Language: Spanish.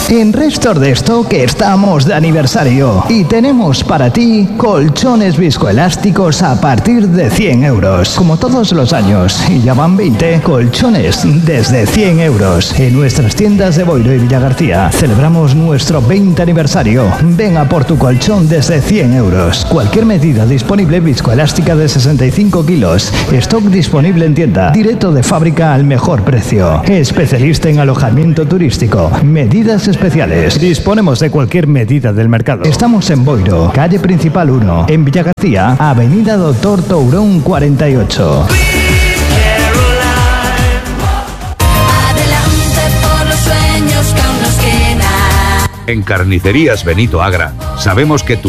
En Restor de Stock estamos de aniversario y tenemos para ti colchones viscoelásticos a partir de 100 euros. Como todos los años, y ya van 20, colchones desde 100 euros. En nuestras tiendas de Boiro y Villagarcía celebramos nuestro 20 aniversario. Ven a por tu colchón desde 100 euros. Cualquier medida disponible viscoelástica de 65 kilos. Stock disponible en tienda. Directo de fábrica al mejor precio. Especialista en alojamiento turístico. Medidas especiales. Disponemos de cualquier medida del mercado. Estamos en Boiro, calle principal 1. En Villagarcía, avenida Doctor Tourón 48. En Carnicerías Benito Agra sabemos que tu